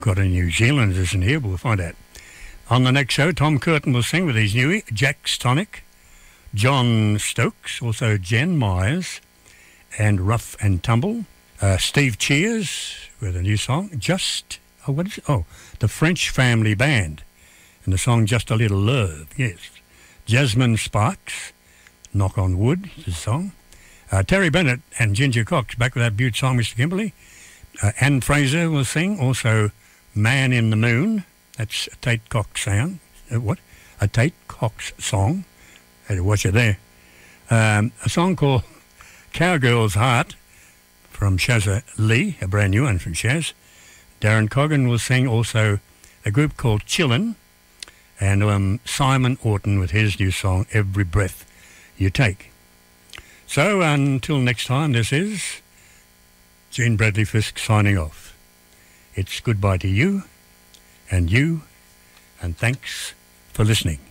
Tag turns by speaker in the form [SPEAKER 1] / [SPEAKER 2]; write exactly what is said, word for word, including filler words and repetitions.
[SPEAKER 1] Got a New Zealanders in here, we'll find out. On the next show, Tom Curtin will sing with his newie, Jack's Tonic, John Stokes, also Jen Myers, and Rough and Tumble. Uh, Steve Cheers with a new song, Just, oh, what is it? Oh, the French Family Band, and the song Just a Little Love, yes. Jasmine Sparks, Knock on Wood, is the song. Uh, Terry Bennett and Ginger Cox, back with that beaut song, Mister Kimberley. Uh, Anne Fraser will sing, also Man in the Moon, that's a Tate Cox sound. Uh, what? A Tate Cox song. Had to watch it there. Um, a song called Cowgirl's Heart from Shazza Lee, a brand new one from Shaz. Darren Coggan will sing also a group called Chillin', and um, Simon Orton with his new song, Every Breath You Take. So until next time, this is Gene Bradley Fisk signing off. It's goodbye to you, and you, and thanks for listening.